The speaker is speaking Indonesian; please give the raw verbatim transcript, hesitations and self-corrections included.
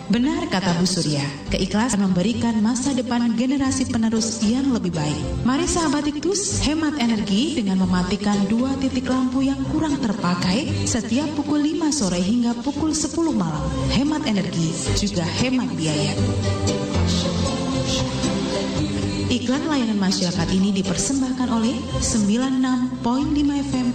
Benar kata Bu Surya, keikhlasan memberikan masa depan generasi penerus yang lebih baik. Mari sahabat Iktus, hemat energi dengan mematikan dua titik lampu yang kurang terpakai setiap pukul lima sore hingga pukul sepuluh malam. Hemat energi juga hemat biaya. Iklan layanan masyarakat ini dipersembahkan oleh sembilan puluh enam koma lima F M